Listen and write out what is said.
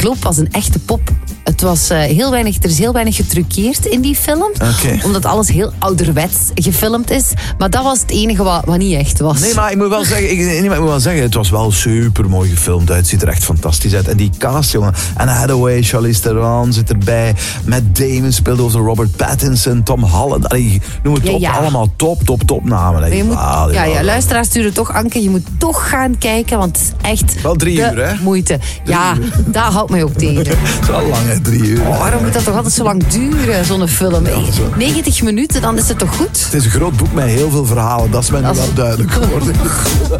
loop als een echte pop. Het was er is heel weinig getruckeerd in die film. Okay. Omdat alles heel ouderwets gefilmd is. Maar dat was het enige wat niet echt was. Nee, maar ik moet wel zeggen, het was wel super mooi gefilmd. Het ziet er echt fantastisch uit. En die cast, jongen. Anne Hathaway, Charlize Theron zit erbij. Matt Damon speelde over Robert Pattinson, Tom Holland. Allee, noem het op. Allemaal top namen. Luisteraars sturen toch, Anke, je moet toch gaan kijken. Want het is echt wel 3 uur, hè? Moeite. Dat houdt mij ook tegen. Het is wel lang, hè, 3 uur. Waarom moet dat toch altijd zo lang duren, zo'n film? 90 minuten, dan is het toch goed? Het is een groot boek met heel veel verhalen. Dat is mij nu wel duidelijk geworden.